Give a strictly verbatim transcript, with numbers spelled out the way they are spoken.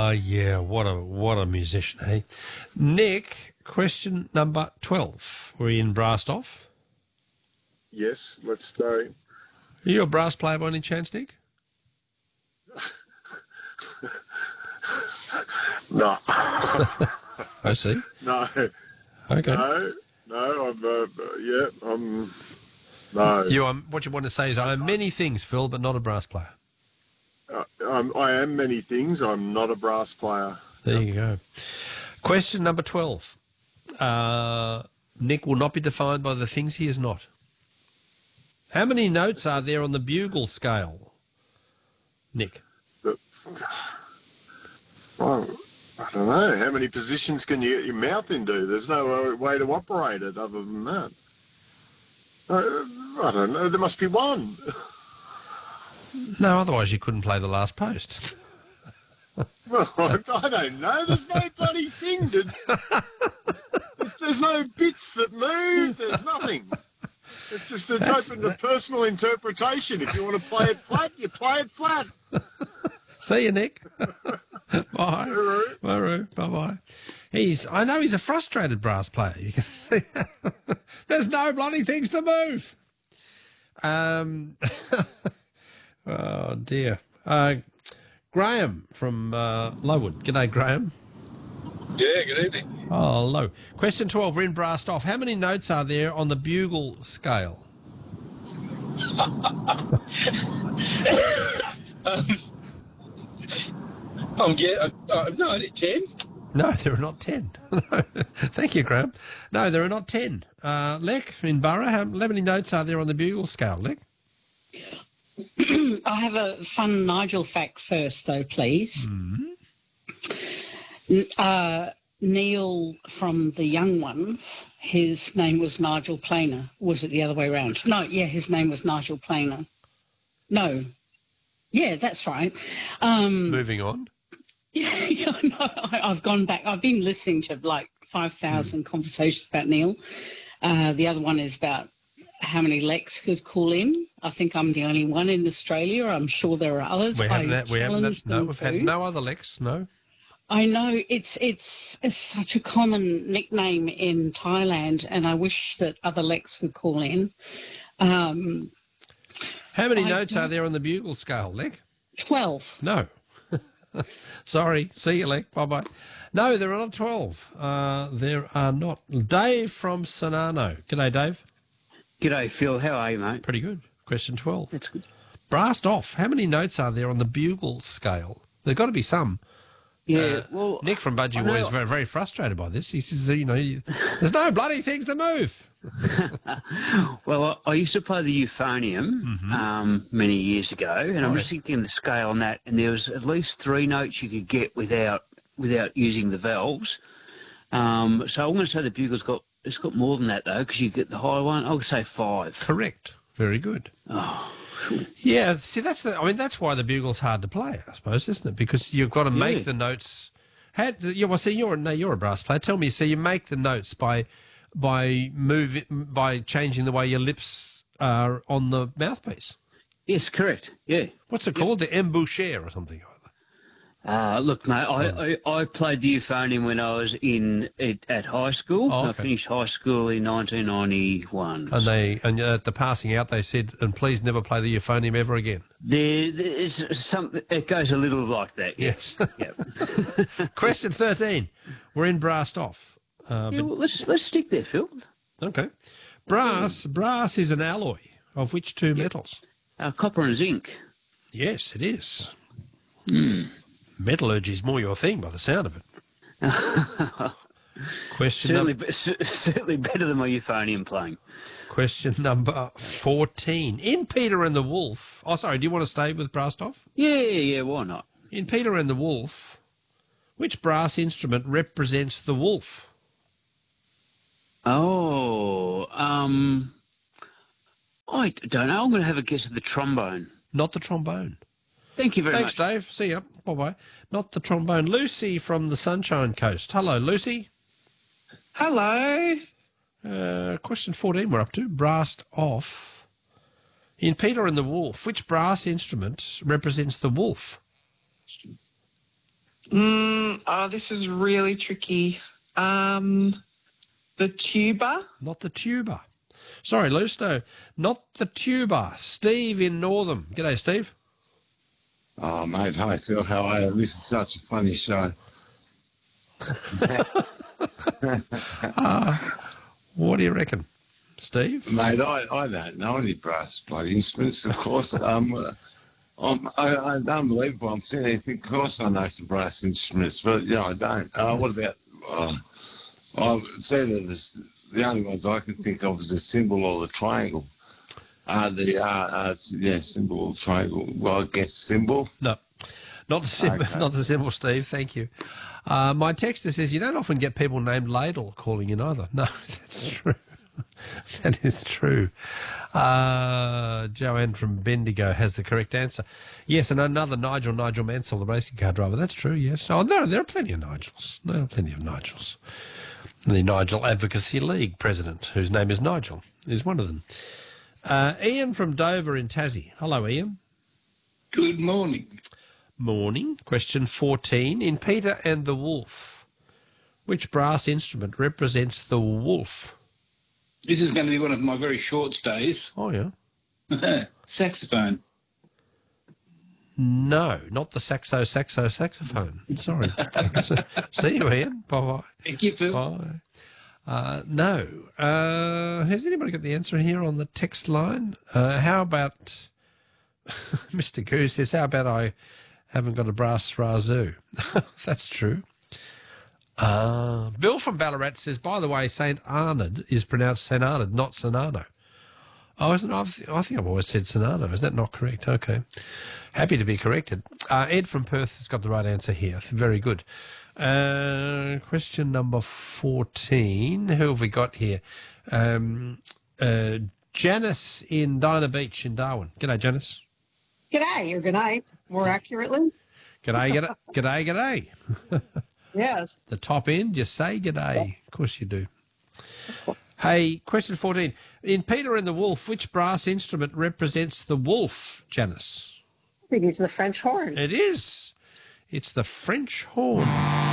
Ah, uh, yeah, what a what a musician, eh? Nick, question number twelve. We're in Brassed Off. Yes, let's go. Are you a brass player by any chance, Nick? No. I see. No. Okay. No, no, I'm, uh, yeah, I'm, no. You, um, what you want to say is, I am many things, Phil, but not a brass player. Uh, I'm, I am many things. I'm not a brass player. There you go. Question number twelve. Uh, Nick will not be defined by the things he is not. How many notes are there on the bugle scale, Nick? But, well, I don't know. How many positions can you get your mouth into? There's no way to operate it other than that. I, I don't know. There must be one. No, otherwise you couldn't play the last post. Well, I don't know. There's no bloody thing. To, there's no bits that move. There's nothing. It's just it's That's open the... to personal interpretation. If you want to play it flat, you play it flat. See you, Nick. Bye. Bye. Bye-bye. He's, I know he's a frustrated brass player. You can see. There's no bloody things to move. Um... Oh, dear. Uh, Graham from uh, Lowood. G'day, Graham. Yeah, good evening. Oh, hello. Question twelve, we're in Brassed Off. How many notes are there on the bugle scale? um, um, yeah, uh, no, ten? No, there are not ten. Thank you, Graham. No, there are not ten. Uh, Lek, in Borough, how, how many notes are there on the bugle scale, Lek? I have a fun Nigel fact first, though, please. Mm-hmm. Uh, Neil from the Young Ones, his name was Nigel Planer. Was it the other way around? No, yeah, his name was Nigel Planer. No. Yeah, that's right. Um, Moving on. Yeah, yeah no, I, I've gone back. I've been listening to like five thousand mm. conversations about Neil. Uh, the other one is about how many Lex could call in. I think I'm the only one in Australia. I'm sure there are others. We haven't had, we haven't had, no, we've had no other Lex, no. I know it's, it's it's such a common nickname in Thailand, and I wish that other Lex would call in. Um, How many I notes are there on the bugle scale, Lek? Twelve. No. Sorry. See you, Lek. Bye-bye. No, there are not twelve. Uh, there are not. Dave from Sonano. G'day, Dave. G'day, Phil. How are you, mate? Pretty good. Question twelve. That's good. Brassed Off. How many notes are there on the bugle scale? There's got to be some. Yeah, uh, well... Nick from Budgie Boy is very, very frustrated by this. He says, you know, you, there's no bloody things to move. Well, I, I used to play the euphonium mm-hmm. um, many years ago, and right. I'm just thinking the scale on that, and there was at least three notes you could get without without using the valves. Um, so I'm going to say the bugle's got it's got more than that though, because you get the high one. I'll say five. Correct. Very good. Oh. Yeah. See, that's the. I mean, that's why the bugle's hard to play, I suppose, isn't it? Because you've got to yeah. make the notes. How, you well, see, you're no, you're a brass player. Tell me, so you make the notes by by move by changing the way your lips are on the mouthpiece. Yes, correct. Yeah. What's it called? The embouchure or something. Uh, look, mate, I, I, I played the euphonium when I was in at, at high school. Oh, okay. I finished high school in nineteen ninety-one. And they and at the passing out, they said, "And please never play the euphonium ever again." There, there's some. It goes a little like that. Yes. Yep. Question thirteen. We're in Brassed Off. Uh, yeah, but... well, let's let's stick there, Phil. Okay. Brass. Brass is an alloy of which two yep. metals? Uh, copper and zinc. Yes, it is. Hmm. Metallurgy is more your thing by the sound of it. Question certainly, num- be, certainly better than my euphonium playing. Question number fourteen. In Peter and the Wolf... Oh, sorry, do you want to stay with Brassed Off? Yeah, yeah, why not? In Peter and the Wolf, which brass instrument represents the wolf? Oh, um... I don't know. I'm going to have a guess at the trombone. Not the trombone. Thank you very Thanks, much. Thanks, Dave. See ya. Bye-bye. Not the trombone. Lucy from the Sunshine Coast. Hello, Lucy. Hello. Uh, question fourteen we're up to. Brassed Off. In Peter and the Wolf, which brass instrument represents the wolf? Mm, oh, this is really tricky. Um, the tuba. Not the tuba. Sorry, Luce, no, not the tuba. Steve in Northam. G'day, Steve. Oh, mate, hi, Phil. How are you? This is such a funny show. uh, what do you reckon, Steve? Mate, I, I don't know any brass bloody instruments, of course. um, I'm, I, I'm unbelievable. I'm sitting there thinking, of course I know some brass instruments, but, you know, I don't. Uh, what about... Uh, I would say that this, the only ones I can think of is the cymbal or the triangle. Uh, the, uh, uh, yeah, cymbal or triangle. Well, I guess cymbal. No, not the symbol, Okay. not the symbol, Steve. Thank you. Uh, my texter says you don't often get people named Ladle calling in either. No, that's true. That is true. Uh, Joanne from Bendigo has the correct answer. Yes, and another Nigel, Nigel Mansell, the racing car driver. That's true, yes. Oh, no, there are plenty of Nigels. There are plenty of Nigels. The Nigel Advocacy League president, whose name is Nigel, is one of them. Uh, Ian from Dover in Tassie. Hello, Ian. Good morning. Morning. Question fourteen. In Peter and the Wolf, which brass instrument represents the wolf? This is going to be one of my very short stays. Oh, yeah. Saxophone. No, not the saxo, saxo, saxophone. Sorry. See you, Ian. Bye-bye. Thank you, Phil. Bye. Uh, no. Uh, has anybody got the answer here on the text line? Uh, how about... Mister Goose says, how about I haven't got a brass razoo? That's true. Uh, Bill from Ballarat says, by the way, Saint Arnaud is pronounced Saint Arnaud, not Sonano. Oh, isn't it? I've, I think I've always said Sonano. Is that not correct? Okay. Happy to be corrected. Uh, Ed from Perth has got the right answer here. Very good. Uh, question number fourteen. Who have we got here? Um, uh, Janice in Dinah Beach in Darwin. G'day, Janice. G'day, or good night, more accurately. G'day, g'day, g'day, g'day. Yes. The top end, you say g'day. Of course you do. Hey, question fourteen. In Peter and the Wolf, which brass instrument represents the wolf, Janice? I think it's the French horn. It is. It's the French horn.